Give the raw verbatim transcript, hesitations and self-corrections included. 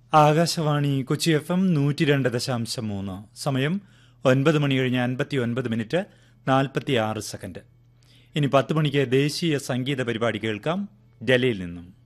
Akashvani Kochi F M നൂറ്റി രണ്ട് ദശാംശം മൂന്ന്. സമയം ഒൻപത് മണി കഴിഞ്ഞ് അൻപത്തി ഒൻപത് മിനിറ്റ് നാൽപ്പത്തി ആറ് സെക്കൻഡ്. ഇനി പത്ത് മണിക്ക് ദേശീയ സംഗീത പരിപാടി കേൾക്കാം ഡൽഹിയിൽ നിന്നും.